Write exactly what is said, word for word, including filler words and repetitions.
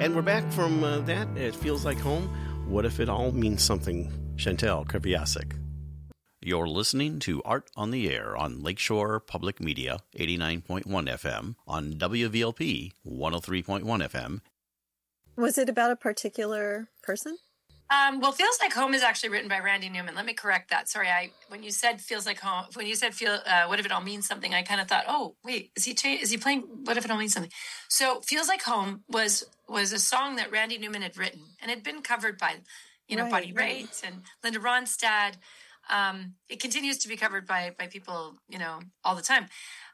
And we're back from uh, that. It feels like home. What if it all means something? Chantal Kreviazuk. You're listening to Art on the Air on Lakeshore Public Media, eighty-nine point one F M, on W V L P, one oh three point one F M. Was it about a particular person? Um, well, Feels Like Home is actually written by Randy Newman. Let me correct that. Sorry, I when you said Feels Like Home, when you said feel, uh, What If It All Means Something, I kind of thought, oh, wait, is he cha- is he playing What If It All Means Something? So Feels Like Home was was a song that Randy Newman had written and had been covered by, you know, Right, Bonnie right. Raitt and Linda Ronstadt. Um, it continues to be covered by by people, you know, all the time.